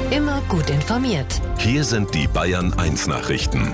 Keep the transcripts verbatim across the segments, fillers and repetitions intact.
Immer gut informiert. Hier sind die Bayern eins Nachrichten.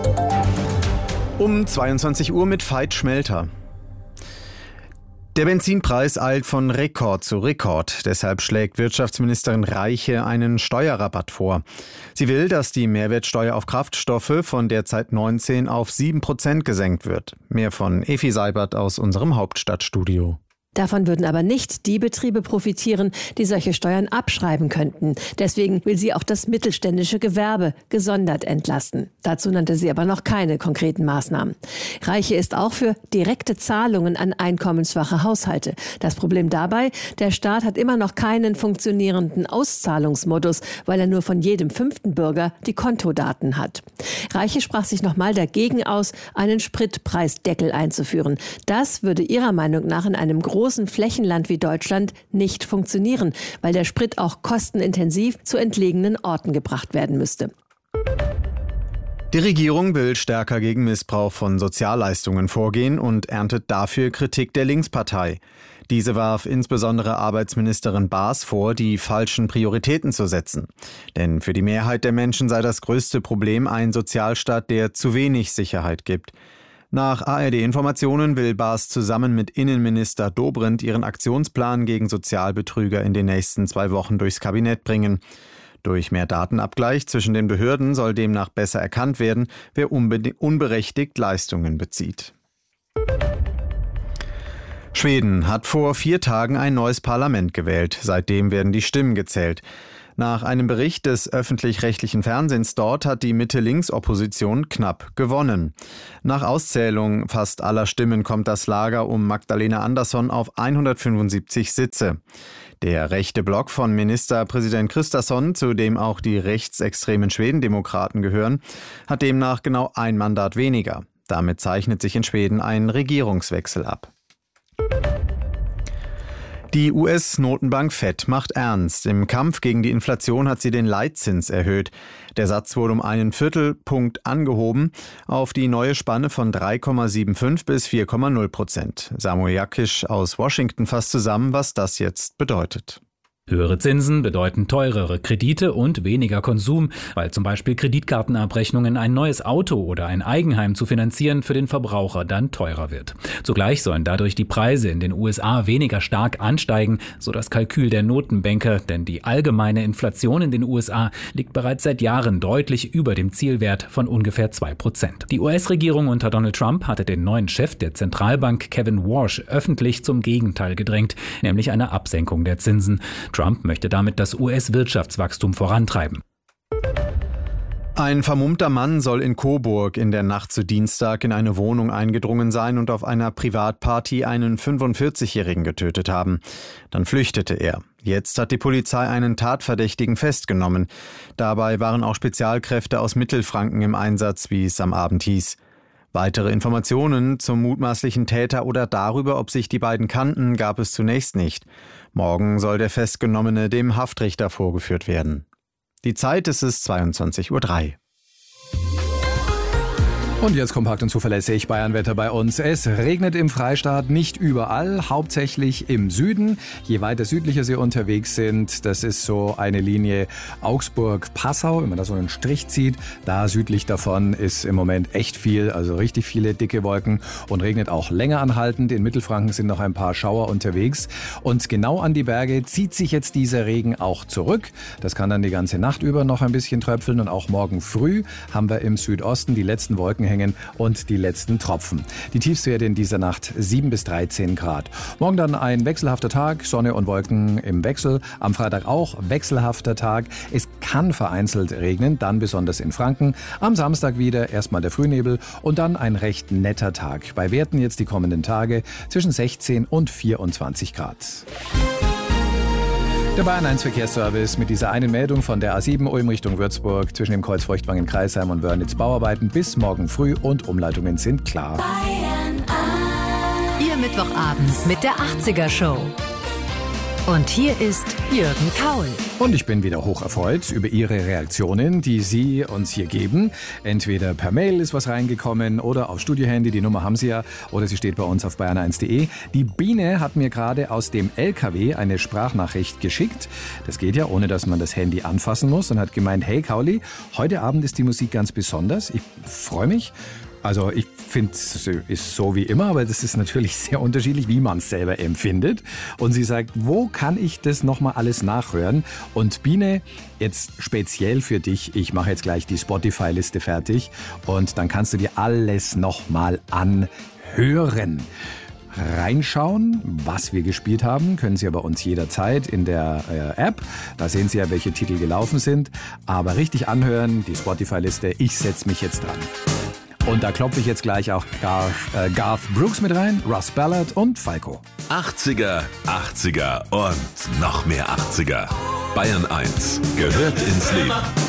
Um zweiundzwanzig Uhr mit Veit Schmelter. Der Benzinpreis eilt von Rekord zu Rekord. Deshalb schlägt Wirtschaftsministerin Reiche einen Steuerrabatt vor. Sie will, dass die Mehrwertsteuer auf Kraftstoffe von derzeit neunzehn auf sieben Prozent gesenkt wird. Mehr von Efi Seibert aus unserem Hauptstadtstudio. Davon würden aber nicht die Betriebe profitieren, die solche Steuern abschreiben könnten. Deswegen will sie auch das mittelständische Gewerbe gesondert entlasten. Dazu nannte sie aber noch keine konkreten Maßnahmen. Reiche ist auch für direkte Zahlungen an einkommensschwache Haushalte. Das Problem dabei, der Staat hat immer noch keinen funktionierenden Auszahlungsmodus, weil er nur von jedem fünften Bürger die Kontodaten hat. Reiche sprach sich nochmal dagegen aus, einen Spritpreisdeckel einzuführen. Das würde ihrer Meinung nach in einem großen großen Flächenland wie Deutschland nicht funktionieren, weil der Sprit auch kostenintensiv zu entlegenen Orten gebracht werden müsste. Die Regierung will stärker gegen Missbrauch von Sozialleistungen vorgehen und erntet dafür Kritik der Linkspartei. Diese warf insbesondere Arbeitsministerin Baas vor, die falschen Prioritäten zu setzen. Denn für die Mehrheit der Menschen sei das größte Problem ein Sozialstaat, der zu wenig Sicherheit gibt. Nach A R D-Informationen will Baas zusammen mit Innenminister Dobrindt ihren Aktionsplan gegen Sozialbetrüger in den nächsten zwei Wochen durchs Kabinett bringen. Durch mehr Datenabgleich zwischen den Behörden soll demnach besser erkannt werden, wer unbe- unberechtigt Leistungen bezieht. Schweden hat vor vier Tagen ein neues Parlament gewählt. Seitdem werden die Stimmen gezählt. Nach einem Bericht des öffentlich-rechtlichen Fernsehens dort hat die Mitte-Links-Opposition knapp gewonnen. Nach Auszählung fast aller Stimmen kommt das Lager um Magdalena Andersson auf hundertfünfundsiebzig Sitze. Der rechte Block von Ministerpräsident Kristersson, zu dem auch die rechtsextremen Schwedendemokraten gehören, hat demnach genau ein Mandat weniger. Damit zeichnet sich in Schweden ein Regierungswechsel ab. Die U S-Notenbank Fed macht ernst. Im Kampf gegen die Inflation hat sie den Leitzins erhöht. Der Satz wurde um einen Viertelpunkt angehoben auf die neue Spanne von drei Komma fünfundsiebzig bis vier Komma null Prozent. Samuel Jakisch aus Washington fasst zusammen, was das jetzt bedeutet. Höhere Zinsen bedeuten teurere Kredite und weniger Konsum, weil zum Beispiel Kreditkartenabrechnungen ein neues Auto oder ein Eigenheim zu finanzieren für den Verbraucher dann teurer wird. Zugleich sollen dadurch die Preise in den U S A weniger stark ansteigen, so das Kalkül der Notenbanker, denn die allgemeine Inflation in den U S A liegt bereits seit Jahren deutlich über dem Zielwert von ungefähr zwei Prozent. Die U S-Regierung unter Donald Trump hatte den neuen Chef der Zentralbank Kevin Warsh öffentlich zum Gegenteil gedrängt, nämlich eine Absenkung der Zinsen. Trump möchte damit das U S-Wirtschaftswachstum vorantreiben. Ein vermummter Mann soll in Coburg in der Nacht zu Dienstag in eine Wohnung eingedrungen sein und auf einer Privatparty einen fünfundvierzigjährigen getötet haben. Dann flüchtete er. Jetzt hat die Polizei einen Tatverdächtigen festgenommen. Dabei waren auch Spezialkräfte aus Mittelfranken im Einsatz, wie es am Abend hieß. Weitere Informationen zum mutmaßlichen Täter oder darüber, ob sich die beiden kannten, gab es zunächst nicht. Morgen soll der Festgenommene dem Haftrichter vorgeführt werden. Die Zeit ist es zweiundzwanzig Uhr drei. Und jetzt kompakt und zuverlässig Bayernwetter bei uns. Es regnet im Freistaat nicht überall, hauptsächlich im Süden. Je weiter südlicher Sie unterwegs sind, das ist so eine Linie Augsburg-Passau, wenn man da so einen Strich zieht, da südlich davon ist im Moment echt viel, also richtig viele dicke Wolken und regnet auch länger anhaltend. In Mittelfranken sind noch ein paar Schauer unterwegs und genau an die Berge zieht sich jetzt dieser Regen auch zurück. Das kann dann die ganze Nacht über noch ein bisschen tröpfeln und auch morgen früh haben wir im Südosten die letzten Wolken hängen und die letzten Tropfen. Die Tiefstwerte in dieser Nacht sieben bis dreizehn Grad. Morgen dann ein wechselhafter Tag, Sonne und Wolken im Wechsel. Am Freitag auch wechselhafter Tag. Es kann vereinzelt regnen, dann besonders in Franken. Am Samstag wieder erstmal der Frühnebel und dann ein recht netter Tag. Bei Werten jetzt die kommenden Tage zwischen sechzehn und vierundzwanzig Grad. Der Bayern eins Verkehrsservice mit dieser einen Meldung von der A sieben Ulm Richtung Würzburg zwischen dem Kreuz Feuchtwangen-Kreisheim und Wörnitz Bauarbeiten bis morgen früh und Umleitungen sind klar. Bayern eins. Ihr Mittwochabend mit der achtziger Show. Und hier ist Jürgen Kaul. Und ich bin wieder hoch erfreut über Ihre Reaktionen, die Sie uns hier geben. Entweder per Mail ist was reingekommen oder auf Studiohandy, die Nummer haben Sie ja, oder sie steht bei uns auf bayern eins punkt de. Die Biene hat mir gerade aus dem L K W eine Sprachnachricht geschickt. Das geht ja, ohne dass man das Handy anfassen muss, und hat gemeint, hey Kauli, heute Abend ist die Musik ganz besonders. Ich freue mich. Also ich finde, es ist so wie immer, aber das ist natürlich sehr unterschiedlich, wie man es selber empfindet. Und sie sagt, wo kann ich das nochmal alles nachhören? Und Biene, jetzt speziell für dich, ich mache jetzt gleich die Spotify-Liste fertig und dann kannst du dir alles nochmal anhören. Reinschauen, was wir gespielt haben, können Sie ja bei uns jederzeit in der äh, App. Da sehen Sie ja, welche Titel gelaufen sind. Aber richtig anhören, die Spotify-Liste, ich setze mich jetzt dran. Und da klopfe ich jetzt gleich auch Garth, äh, Garth Brooks mit rein, Russ Ballard und Falco. achtziger, achtziger und noch mehr achtziger. Bayern eins gehört ins Leben.